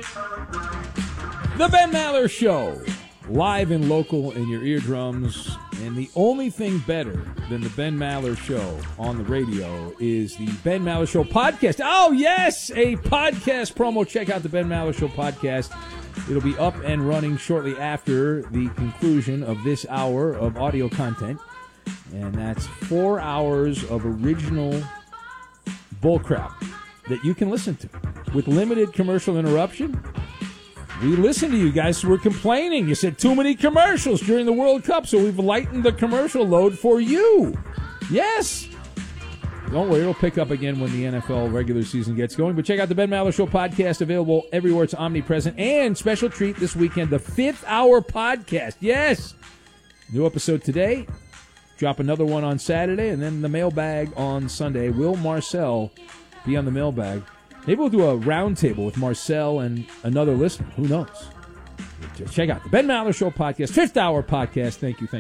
The Ben Maller Show, live and local in your eardrums. And the only thing better than the Ben Maller Show on the radio is the Ben Maller Show podcast. Oh, yes, a podcast promo. Check out the Ben Maller Show podcast. It'll be up and running shortly after the conclusion of this hour of audio content. And that's 4 hours of original bullcrap that you can listen to with limited commercial interruption. We listen to you guys who were complaining. You said too many commercials during the World Cup, so we've lightened the commercial load for you. Yes. Don't worry, it'll pick up again when the NFL regular season gets going. But check out the Ben Maller Show podcast, available everywhere it's omnipresent. And special treat this weekend, the 5th Hour podcast. Yes. New episode today. Drop another one on Saturday, and then the mailbag on Sunday. Will Marcel be on the mailbag? Maybe we'll do a roundtable with Marcel and another listener. Who knows? Just check out the Ben Maller Show podcast, 5th Hour podcast. Thank you.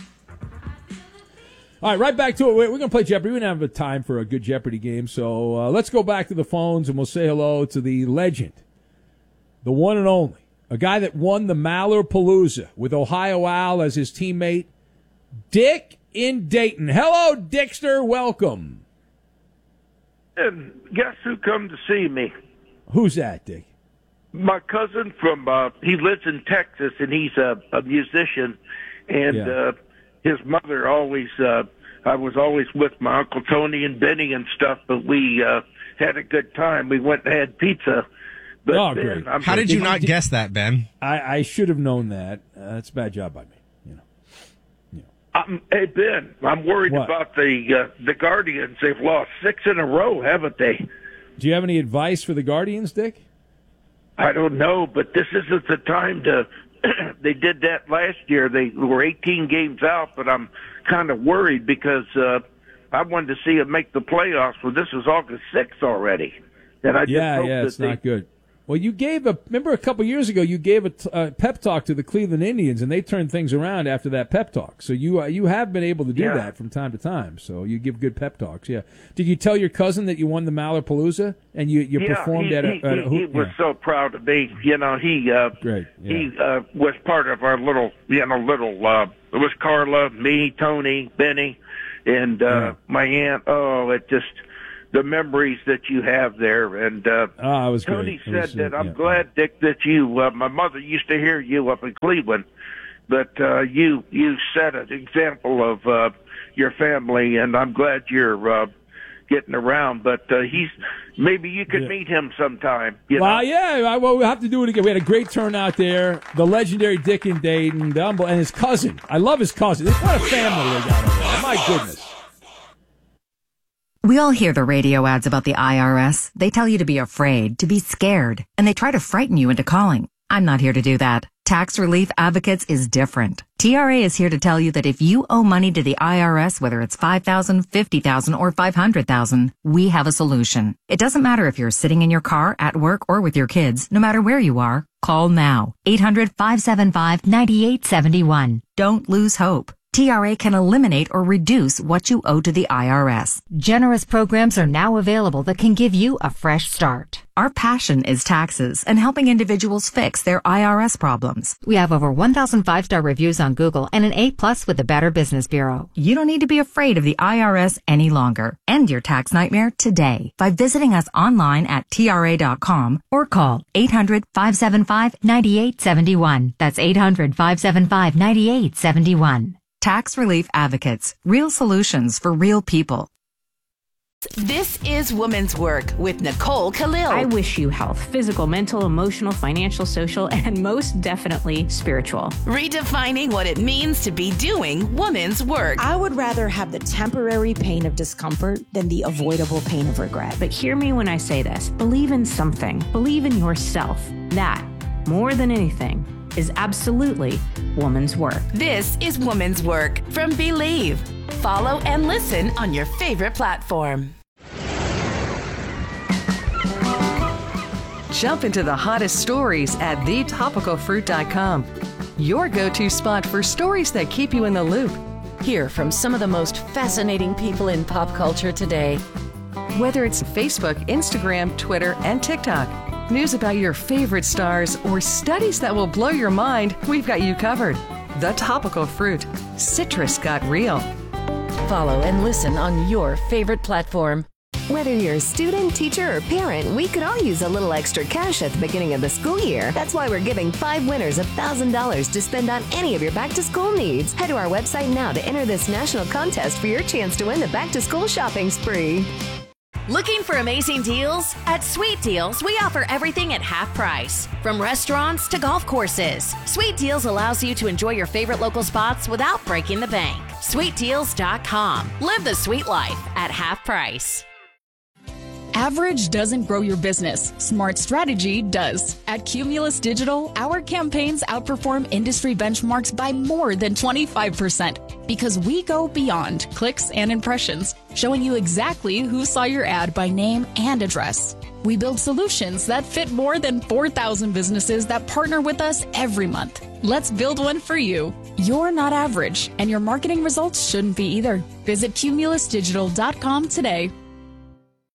All right, right back to it. We're going to play Jeopardy. We don't have time for a good Jeopardy game, so let's go back to the phones, and we'll say hello to the legend, the one and only, a guy that won the Mallerpalooza with Ohio Al as his teammate, Dick in Dayton. Hello, Dickster. Welcome. And guess who come to see me? Who's that, Dick? My cousin from, he lives in Texas, and he's a musician. And his mother always, I was always with my Uncle Tony and Benny and stuff, but we had a good time. We went and had pizza. But great. How did you not guess that, Ben? I should have known that. That's a bad job by me. Hey, Ben, I'm worried about the Guardians. They've lost 6 in a row, haven't they? Do you have any advice for the Guardians, Dick? I don't know, but this isn't the time to they did that last year. They were 18 games out, but I'm kind of worried because I wanted to see them make the playoffs. Well, this is August 6th already. And I it's not good. Well, you gave remember a couple years ago, you gave a pep talk to the Cleveland Indians, and they turned things around after that pep talk. So you have been able to do that from time to time. So you give good pep talks, yeah. Did you tell your cousin that you won the Mallerpalooza and you performed at a he was so proud of me. You know, great. Yeah. He was part of our little, it was Carla, me, Tony, Benny, and my aunt. Oh, it just... the memories that you have there. And it was Tony great. said that I'm glad, Dick, that you, my mother used to hear you up in Cleveland, but you set an example of your family, and I'm glad you're getting around. But maybe you could meet him sometime. Well, we'll have to do it again. We had a great turnout there. The legendary Dick in Dayton, and his cousin. I love his cousin. What a family they got over there. My goodness. We all hear the radio ads about the IRS. They tell you to be afraid, to be scared, and they try to frighten you into calling. I'm not here to do that. Tax Relief Advocates is different. TRA is here to tell you that if you owe money to the IRS, whether it's $5,000, $50,000, or $500,000, we have a solution. It doesn't matter if you're sitting in your car, at work, or with your kids. No matter where you are, call now. 800-575-9871. Don't lose hope. TRA can eliminate or reduce what you owe to the IRS. Generous programs are now available that can give you a fresh start. Our passion is taxes and helping individuals fix their IRS problems. We have over 1,000 5-star reviews on Google and an A+ with the Better Business Bureau. You don't need to be afraid of the IRS any longer. End your tax nightmare today by visiting us online at TRA.com or call 800-575-9871. That's 800-575-9871. Tax Relief Advocates. Real solutions for real people. This is Woman's Work with Nicole Khalil. I wish you health, physical, mental, emotional, financial, social, and most definitely spiritual. Redefining what it means to be doing woman's work. I would rather have the temporary pain of discomfort than the avoidable pain of regret. But hear me when I say this. Believe in something. Believe in yourself. That, more than anything, is absolutely woman's work. This is Woman's Work from Believe. Follow and listen on your favorite platform. Jump into the hottest stories at thetopicalfruit.com. Your go-to spot for stories that keep you in the loop. Hear from some of the most fascinating people in pop culture today. Whether it's Facebook, Instagram, Twitter, and TikTok, news about your favorite stars, or studies that will blow your mind, we've got you covered. The Topical Fruit. Citrus got real. Follow and listen on your favorite platform. Whether you're a student, teacher, or parent, we could all use a little extra cash at the beginning of the school year. That's why we're giving 5 winners $1,000 to spend on any of your back-to-school needs. Head to our website now to enter this national contest for your chance to win the back-to-school shopping spree. Looking for amazing deals? At Sweet Deals, we offer everything at half price. From restaurants to golf courses, Sweet Deals allows you to enjoy your favorite local spots without breaking the bank. SweetDeals.com. Live the sweet life at half price. Average doesn't grow your business. Smart strategy does. At Cumulus Digital, our campaigns outperform industry benchmarks by more than 25% because we go beyond clicks and impressions, showing you exactly who saw your ad by name and address. We build solutions that fit more than 4,000 businesses that partner with us every month. Let's build one for you. You're not average, and your marketing results shouldn't be either. Visit cumulusdigital.com today.